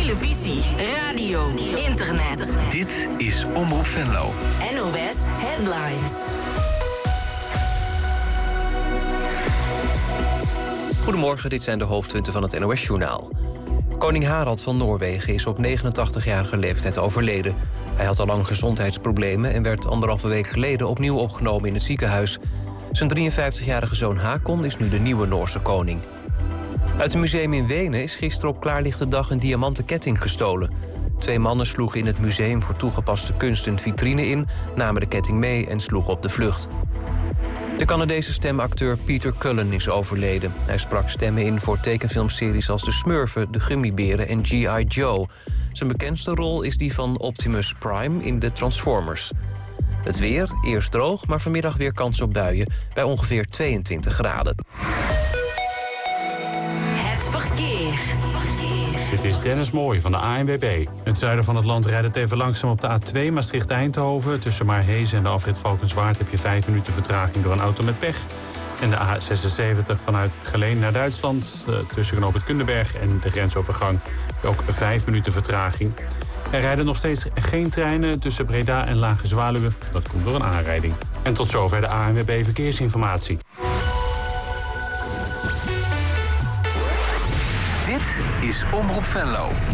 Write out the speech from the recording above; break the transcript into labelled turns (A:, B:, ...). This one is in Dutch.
A: televisie, radio, internet.
B: Dit is Omroep Venlo.
A: NOS Headlines.
C: Goedemorgen, dit zijn de hoofdpunten van het NOS-journaal. Koning Harald van Noorwegen is op 89-jarige leeftijd overleden. Hij had al lang gezondheidsproblemen en werd 1,5 week geleden opnieuw opgenomen in het ziekenhuis. Zijn 53-jarige zoon Hakon is nu de nieuwe Noorse koning. Uit een museum in Wenen is gisteren op klaarlichte dag een diamanten ketting gestolen. 2 mannen sloegen in het museum voor toegepaste kunst een vitrine in, namen de ketting mee en sloegen op de vlucht. De Canadese stemacteur Peter Cullen is overleden. Hij sprak stemmen in voor tekenfilmseries als De Smurfen, De Gummiberen en G.I. Joe. Zijn bekendste rol is die van Optimus Prime in de Transformers. Het weer, eerst droog, maar vanmiddag weer kans op buien bij ongeveer 22 graden.
A: Het verkeer.
D: Dit is Dennis Mooij van de ANWB. In het zuiden van het land rijdt het even langzaam op de A2 Maastricht-Eindhoven. Tussen Maarhezen en de afrit Valkenswaard heb je 5 minuten vertraging door een auto met pech. En de A76 vanuit Geleen naar Duitsland. Tussen knoop het Kunderberg en de grensovergang ook 5 minuten vertraging. Er rijden nog steeds geen treinen tussen Breda en Lage Zwaluwe. Dat komt door een aanrijding. En tot zover de ANWB Verkeersinformatie.
B: Dit is Omroep Venlo.